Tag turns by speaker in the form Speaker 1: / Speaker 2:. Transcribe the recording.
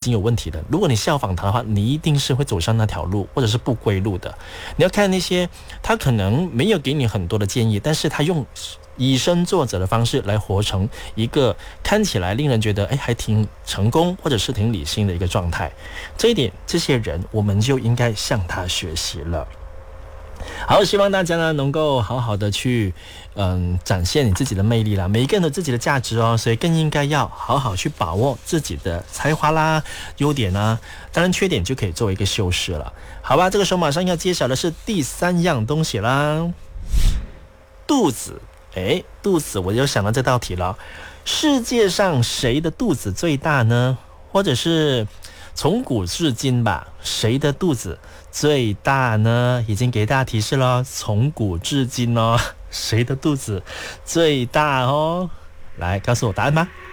Speaker 1: 经有问题的。如果你效仿他的话，你一定是会走上那条路，或者是不归路的。你要看那些他可能没有给你很多的建议，但是他用以身作则的方式来活成一个看起来令人觉得还挺成功或者是挺理性的一个状态。这一点，这些人我们就应该向他学习了。好，希望大家呢能够好好的去展现你自己的魅力啦。每一个人有自己的价值哦，所以更应该要好好去把握自己的才华啦、优点啊，当然缺点就可以作为一个修饰了。好吧，这个时候马上要揭晓的是第3样东西啦，肚子。肚子，我就想到这道题了。世界上谁的肚子最大呢？或者是从古至今吧，谁的肚子最大呢？已经给大家提示了，从古至今哦，谁的肚子最大哦？来告诉我答案吧。